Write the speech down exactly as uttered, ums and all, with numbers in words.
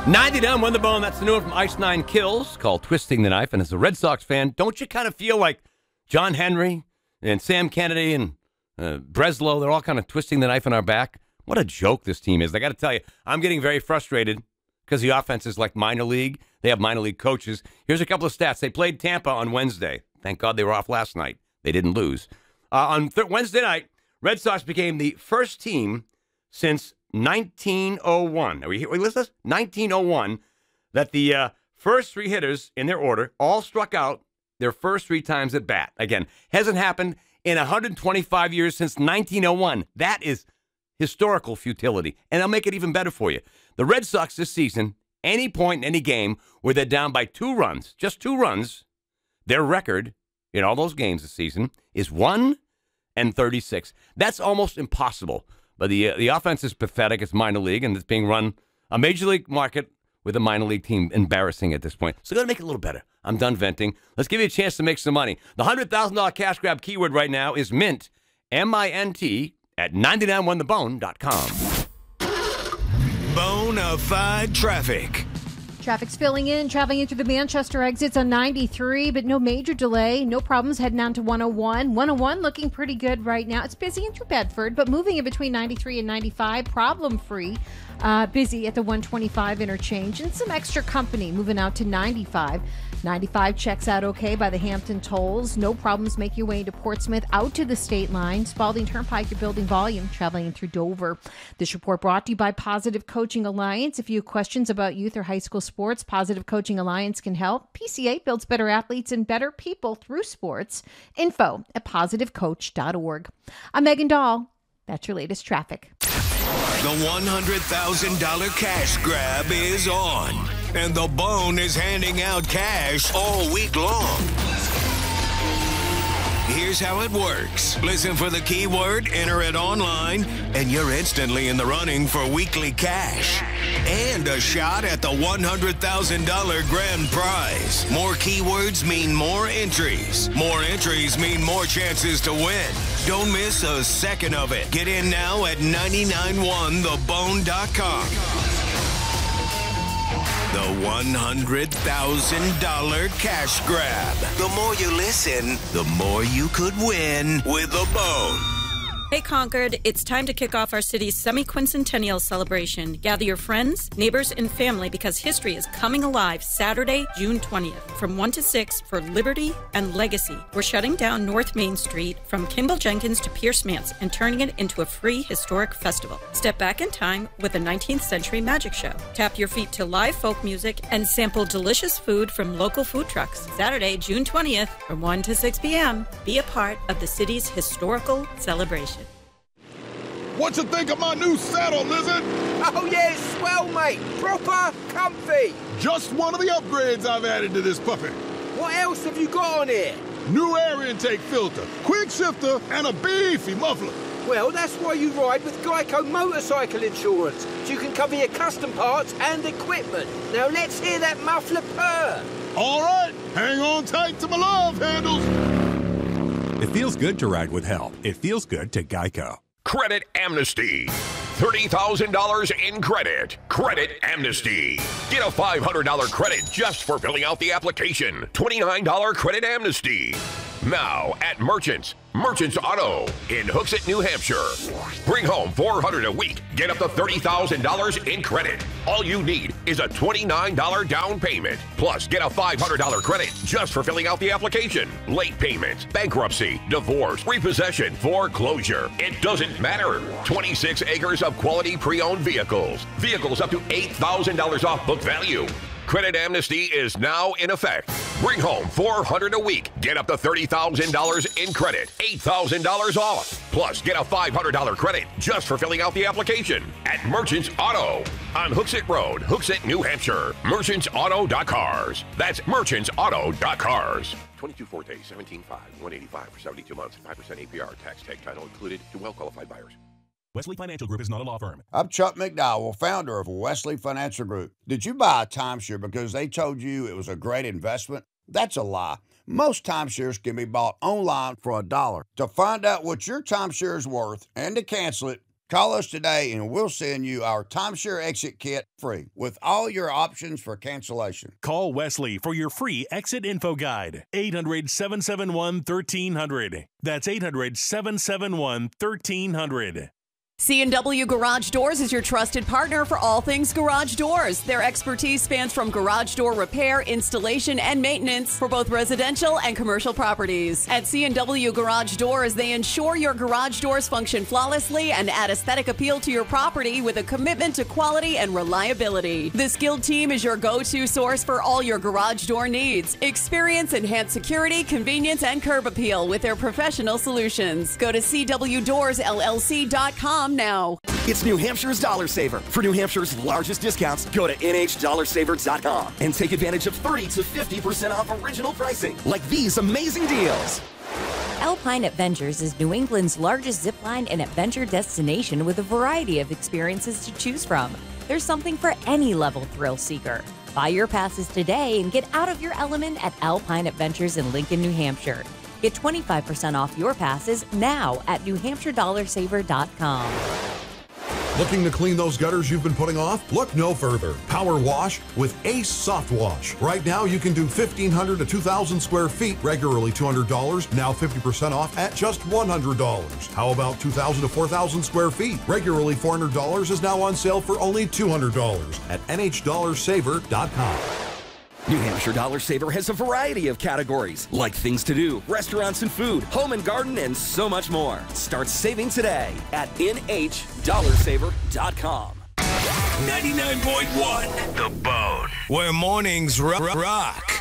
ninety-nine won the bone. That's the new one from Ice Nine Kills called Twisting the Knife. And as a Red Sox fan, don't you kind of feel like John Henry and Sam Kennedy and uh, Breslow, they're all kind of twisting the knife in our back? What a joke this team is. I got to tell you, I'm getting very frustrated because the offense is like minor league. They have minor league coaches. Here's a couple of stats. They played Tampa on Wednesday. Thank God they were off last night. They didn't lose. Uh, on th- Wednesday night, Red Sox became the first team since nineteen oh one. Are we, are we listening to this? nineteen oh one, that the uh, first three hitters in their order all struck out their first three times at bat. Again, hasn't happened in one hundred twenty-five years since nineteen oh one. That is historical futility. And I'll make it even better for you. The Red Sox this season, any point in any game where they're down by two runs, just two runs, their record in all those games this season is one and thirty-six. That's almost impossible. But the uh, the offense is pathetic. It's minor league, and it's being run a major league market with a minor league team. Embarrassing at this point. So got to make it a little better. I'm done venting. Let's give you a chance to make some money. The one hundred thousand dollars cash grab keyword right now is MINT, M I N T, at nine nine one the bone dot com. Bonafide traffic. Traffic's filling in, traveling into the Manchester exits on ninety-three, but no major delay. No problems heading on to one oh one. one oh one looking pretty good right now. It's busy in through Bedford, but moving in between ninety-three and ninety-five, problem-free. Uh, busy at the one twenty-five interchange, and some extra company moving out to ninety-five. ninety-five checks out okay by the Hampton tolls. No problems make your way into Portsmouth, out to the state line. Spalding Turnpike, you're building volume, traveling through Dover. This report brought to you by Positive Coaching Alliance. If you have questions about youth or high school sports, Positive Coaching Alliance can help. P C A builds better athletes and better people through sports. Info at positive coach dot org. I'm Megan Dahl. That's your latest traffic. The one hundred thousand dollars cash grab is on, and the Bone is handing out cash all week long. Here's how it works. Listen for the keyword, enter it online, and you're instantly in the running for weekly cash and a shot at the one hundred thousand dollars grand prize. More keywords mean more entries. More entries mean more chances to win. Don't miss a second of it. Get in now at nine nine one the bone dot com. The one hundred thousand dollars cash grab. The more you listen, the more you could win with the Bone. Hey Concord, it's time to kick off our city's semi-quincentennial celebration. Gather your friends, neighbors, and family because history is coming alive Saturday, June twentieth from one to six for Liberty and Legacy. We're shutting down North Main Street from Kimball Jenkins to Pierce Mance and turning it into a free historic festival. Step back in time with a nineteenth century magic show. Tap your feet to live folk music and sample delicious food from local food trucks. Saturday, June twentieth from one to six p.m. Be a part of the city's historical celebration. What you think of my new saddle, Lizard? Oh yeah, it's swell, mate. Proper comfy. Just one of the upgrades I've added to this puppy. What else have you got on here? New air intake filter, quick shifter, and a beefy muffler. Well, that's why you ride with Geico Motorcycle Insurance, so you can cover your custom parts and equipment. Now let's hear that muffler purr. All right, hang on tight to my love handles. It feels good to ride with help. It feels good to Geico. Credit Amnesty. thirty thousand dollars in credit. Credit Amnesty. Get a five hundred dollars credit just for filling out the application. twenty-nine dollars Credit Amnesty. Now at Merchants. Merchants Auto in Hooksett, New Hampshire. Bring home four hundred dollars a week. Get up to thirty thousand dollars in credit. All you need is a twenty-nine dollars down payment. Plus, get a five hundred dollars credit just for filling out the application. Late payments, bankruptcy, divorce, repossession, foreclosure. It doesn't matter. twenty-six acres of quality pre-owned vehicles. Vehicles up to eight thousand dollars off book value. Credit Amnesty is now in effect. Bring home four hundred dollars a week. Get up to thirty thousand dollars in credit. eight thousand dollars off. Plus, get a five hundred dollars credit just for filling out the application at Merchants Auto on Hooksett Road, Hooksett, New Hampshire. merchants auto dot cars. That's merchants auto dot cars. twenty-two Forte, seventeen five, one eighty-five for seventy-two months, five percent A P R, tax tag title included to well-qualified buyers. Wesley Financial Group is not a law firm. I'm Chuck McDowell, founder of Wesley Financial Group. Did you buy a timeshare because they told you it was a great investment? That's a lie. Most timeshares can be bought online for a dollar. To find out what your timeshare is worth and to cancel it, Call us today and we'll send you our timeshare exit kit free with all your options for cancellation. Call Wesley for your free exit info guide. eight hundred, seven seven one, one three zero zero. That's eight hundred, seven seven one, one three zero zero. C and W Garage Doors is your trusted partner for all things garage doors. Their expertise spans from garage door repair, installation, and maintenance for both residential and commercial properties. At C and W Garage Doors, they ensure your garage doors function flawlessly and add aesthetic appeal to your property with a commitment to quality and reliability. The skilled team is your go-to source for all your garage door needs. Experience enhanced security, convenience, and curb appeal with their professional solutions. Go to C W doors L L C dot com now. It's New Hampshire's Dollar Saver. For New Hampshire's largest discounts, go to N H dollar saver dot com and take advantage of thirty to fifty percent off original pricing, like these amazing deals. Alpine Adventures is New England's largest zipline and adventure destination with a variety of experiences to choose from. There's something for any level thrill seeker. Buy your passes today and get out of your element at Alpine Adventures in Lincoln, New Hampshire. Get twenty-five percent off your passes now at New Hampshire dollar saver dot com. Looking to clean those gutters you've been putting off? Look no further. Power Wash with Ace Soft Wash. Right now you can do fifteen hundred to two thousand square feet, regularly two hundred dollars, now fifty percent off at just one hundred dollars. How about two thousand to four thousand square feet? Regularly four hundred dollars is now on sale for only two hundred dollars at N H dollar saver dot com. New Hampshire Dollar Saver has a variety of categories, like things to do, restaurants and food, home and garden, and so much more. Start saving today at N H dollar saver dot com. ninety-nine point one The Bone, where mornings ro- rock.